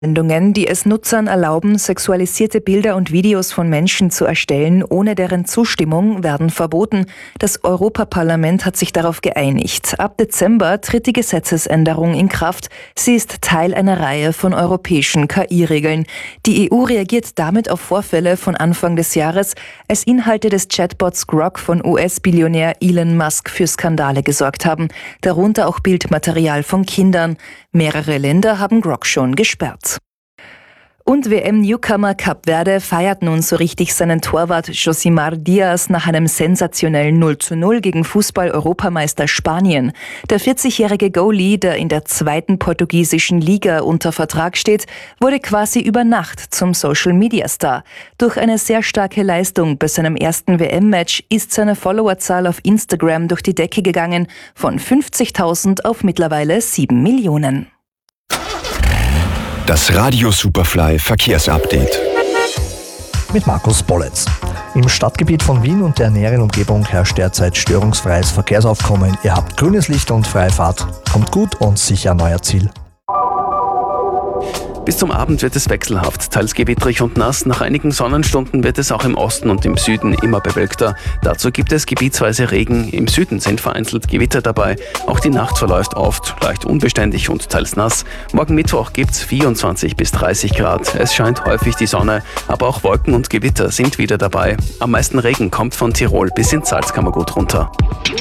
Sendungen, die es Nutzern erlauben, sexualisierte Bilder und Videos von Menschen zu erstellen, ohne deren Zustimmung, werden verboten. Das Europaparlament hat sich darauf geeinigt. Ab Dezember tritt die Gesetzesänderung in Kraft. Sie ist Teil einer Reihe von europäischen KI-Regeln. Die EU reagiert damit auf Vorfälle von Anfang des Jahres, als Inhalte des Chatbots Grok von US-Billionär Elon Musk für Skandale gesorgt haben, darunter auch Bildmaterial von Kindern. Mehrere Länder haben Grok schon gesperrt. Und WM-Newcomer Kap Verde feiert nun so richtig seinen Torwart Josimar Diaz nach einem sensationellen 0:0 gegen Fußball-Europameister Spanien. Der 40-jährige Goalie, der in der 2. portugiesischen Liga unter Vertrag steht, wurde quasi über Nacht zum Social-Media-Star. Durch eine sehr starke Leistung bei seinem ersten WM-Match ist seine Followerzahl auf Instagram durch die Decke gegangen, von 50.000 auf mittlerweile 7 Millionen. Das Radio Superfly Verkehrsupdate. Mit Markus Bolletz. Im Stadtgebiet von Wien und der näheren Umgebung herrscht derzeit störungsfreies Verkehrsaufkommen. Ihr habt grünes Licht und freie Fahrt. Kommt gut und sicher an euer Ziel. Bis zum Abend wird es wechselhaft, teils gewittrig und nass. Nach einigen Sonnenstunden wird es auch im Osten und im Süden immer bewölkter. Dazu gibt es gebietsweise Regen. Im Süden sind vereinzelt Gewitter dabei. Auch die Nacht verläuft oft leicht unbeständig und teils nass. Morgen Mittwoch gibt's 24 bis 30 Grad. Es scheint häufig die Sonne, aber auch Wolken und Gewitter sind wieder dabei. Am meisten Regen kommt von Tirol bis ins Salzkammergut runter.